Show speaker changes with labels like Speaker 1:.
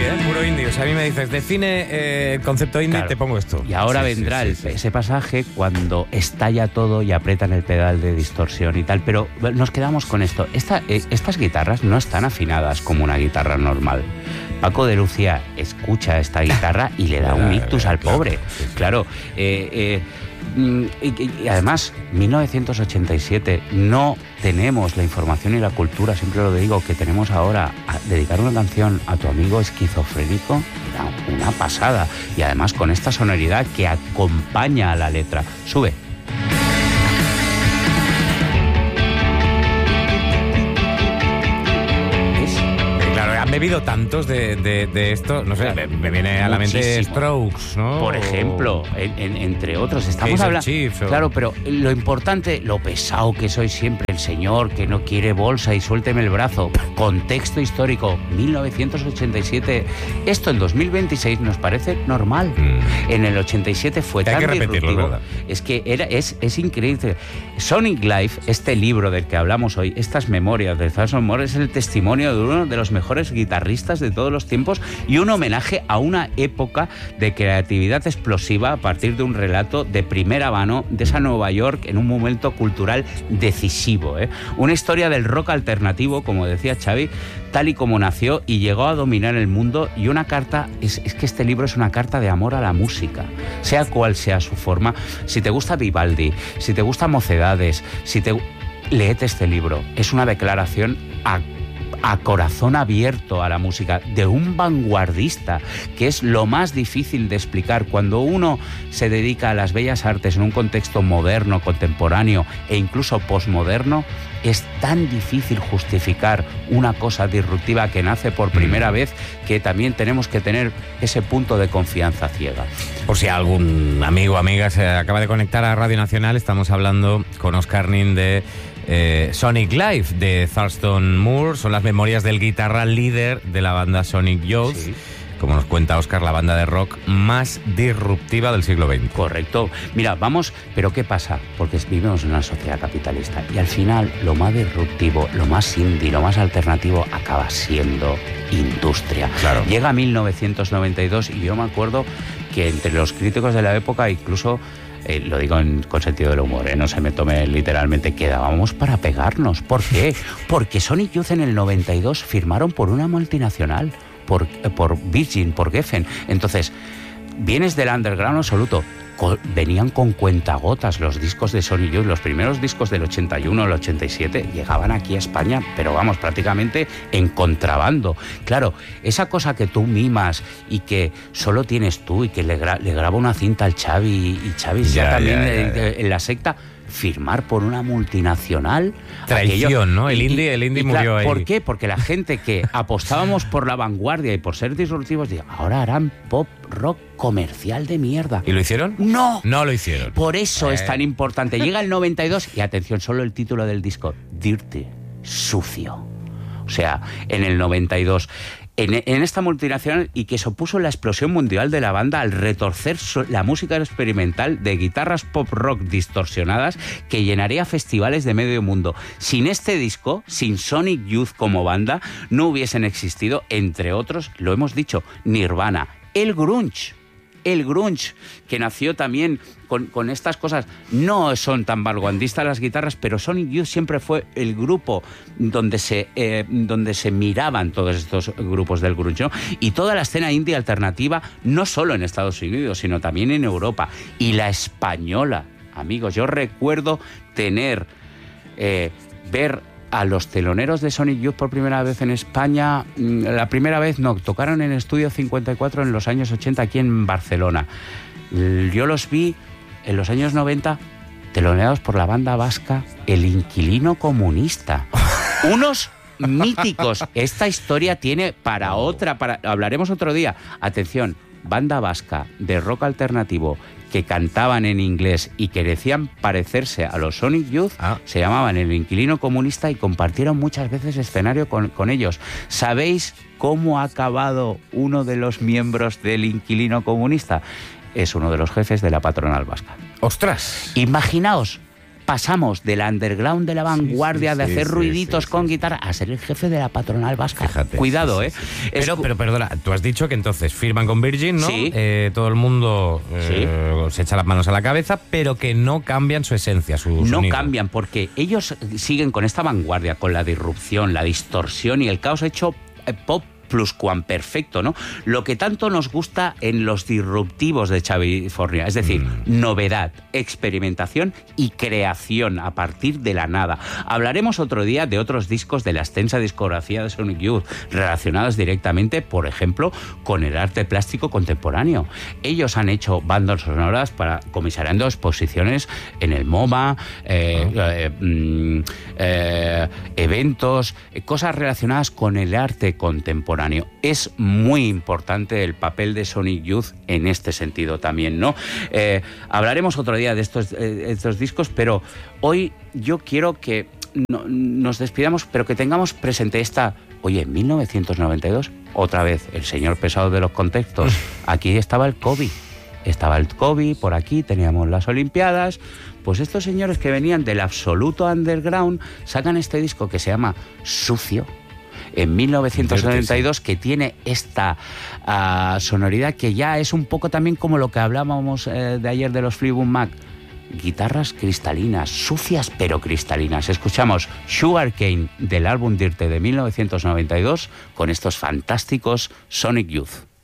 Speaker 1: indie, ¿eh? Puro indie. O sea, a mí me dices, define el concepto indie,
Speaker 2: Claro.
Speaker 1: te pongo esto.
Speaker 2: Y ahora vendrá ese pasaje cuando estalla todo y aprietan el pedal de distorsión y tal. Pero nos quedamos con esto. Estas guitarras no están afinadas como una guitarra normal. Paco de Lucía escucha esta guitarra y le da un ictus al pobre. Claro. Y además, 1987, no tenemos la información y la cultura, siempre lo digo, que tenemos ahora. Dedicar una canción a tu amigo esquizofrénico era una pasada. Y además con esta sonoridad que acompaña a la letra. Sube.
Speaker 1: Han bebido tantos de esto, no sé, me viene a la mente Strokes, ¿no?
Speaker 2: Por ejemplo, entre otros. Estamos hablando. Claro, pero lo importante, lo pesado que soy siempre, el señor que no quiere bolsa y suélteme el brazo. Contexto histórico, 1987. Esto en 2026 nos parece normal. En el 87 fue tan disruptivo. Es que es increíble. Sonic Life, este libro del que hablamos hoy, estas memorias de Thurston Moore, es el testimonio de uno de los mejores guitarristas de todos los tiempos y un homenaje a una época de creatividad explosiva a partir de un relato de primera mano de esa Nueva York en un momento cultural decisivo, ¿eh? Una historia del rock alternativo, como decía Xavi, tal y como nació y llegó a dominar el mundo, y una carta, es que este libro es una carta de amor a la música, sea cual sea su forma. Si te gusta Vivaldi, si te gusta Mocedades, léete este libro. Es una declaración a corazón abierto a la música de un vanguardista, que es lo más difícil de explicar. Cuando uno se dedica a las bellas artes en un contexto moderno, contemporáneo e incluso posmoderno, es tan difícil justificar una cosa disruptiva que nace por primera vez, que también tenemos que tener ese punto de confianza ciega.
Speaker 1: Por si algún amigo o amiga se acaba de conectar a Radio Nacional, estamos hablando con Óscar Nin de Sonic Life de Thurston Moore. Son las memorias del guitarra líder de la banda Sonic Youth. Sí. Como nos cuenta Óscar, la banda de rock más disruptiva del siglo XX.
Speaker 2: Correcto. Mira, vamos, pero ¿qué pasa? Porque vivimos en una sociedad capitalista y al final lo más disruptivo, lo más indie, lo más alternativo acaba siendo industria.
Speaker 1: Claro.
Speaker 2: Llega 1992 y yo me acuerdo que entre los críticos de la época, incluso lo digo con sentido del humor, no se me tome literalmente, quedábamos para pegarnos. ¿Por qué? Porque Sonic Youth en el 92 firmaron por una multinacional, por Virgin, por Geffen. Entonces, vienes del underground absoluto. Venían con cuentagotas los discos de Sonic Youth, los primeros discos del 81, el 87, llegaban aquí a España, pero vamos, prácticamente en contrabando. Claro, esa cosa que tú mimas y que solo tienes tú y que le graba una cinta al Xavi y Xavi ya también en la secta, firmar por una multinacional.
Speaker 1: Traición, ¿no? El indie murió ahí.
Speaker 2: ¿Por qué? Porque la gente que apostábamos por la vanguardia y por ser disruptivos, ahora harán pop rock comercial de mierda.
Speaker 1: ¿Y lo hicieron?
Speaker 2: ¡No!
Speaker 1: No lo hicieron.
Speaker 2: Por eso es tan importante. Llega el 92 y atención, solo el título del disco, Dirty, sucio. O sea, en el 92... En esta multinacional, y que supuso la explosión mundial de la banda al retorcer la música experimental de guitarras pop rock distorsionadas que llenaría festivales de medio mundo. Sin este disco, sin Sonic Youth como banda, no hubiesen existido, entre otros, lo hemos dicho, Nirvana, el grunge, que nació también con estas cosas. No son tan vanguardistas las guitarras, pero Sonic Youth siempre fue el grupo donde se miraban todos estos grupos del grunge, ¿no? Y toda la escena indie alternativa, no solo en Estados Unidos, sino también en Europa. Y la española, amigos, yo recuerdo ver a los teloneros de Sonic Youth por primera vez en España. La primera vez no, tocaron en Estudio 54 en los años 80 aquí en Barcelona. Yo los vi en los años 90 teloneados por la banda vasca El Inquilino Comunista. Unos míticos. Esta historia tiene hablaremos otro día. Atención, banda vasca de rock alternativo que cantaban en inglés y que decían parecerse a los Sonic Youth, se llamaban El Inquilino Comunista y compartieron muchas veces escenario con ellos. ¿Sabéis cómo ha acabado uno de los miembros del Inquilino Comunista? Es uno de los jefes de la patronal vasca.
Speaker 1: ¡Ostras!
Speaker 2: Imaginaos pasamos del underground de la vanguardia, de hacer ruiditos con guitarra, a ser el jefe de la patronal vasca. Fíjate, cuidado,
Speaker 1: Pero perdona, tú has dicho que entonces firman con Virgin, ¿no?
Speaker 2: Sí.
Speaker 1: Todo el mundo se echa las manos a la cabeza, pero que no cambian su esencia, su sonido.
Speaker 2: No cambian, porque ellos siguen con esta vanguardia, con la disrupción, la distorsión y el caos hecho pop pluscuamperfecto, ¿no? Lo que tanto nos gusta en los disruptivos de California, es decir, novedad, experimentación y creación a partir de la nada. Hablaremos otro día de otros discos de la extensa discografía de Sonic Youth, relacionados directamente, por ejemplo, con el arte plástico contemporáneo. Ellos han hecho bandas sonoras para comisariando exposiciones en el MoMA, eventos, cosas relacionadas con el arte contemporáneo. Es muy importante el papel de Sonic Youth en este sentido también, ¿no? Hablaremos otro día de estos discos, pero hoy yo quiero que nos despidamos, pero que tengamos presente Oye, en 1992, otra vez, el señor pesado de los contextos. Aquí estaba el COVID. Por aquí teníamos las Olimpiadas. Pues estos señores que venían del absoluto underground sacan este disco que se llama Sucio, en 1992, que tiene esta sonoridad que ya es un poco también como lo que hablábamos de ayer de los Fleetwood Mac. Guitarras cristalinas, sucias pero cristalinas. Escuchamos Sugarcane del álbum Dirty de 1992 con estos fantásticos Sonic Youth.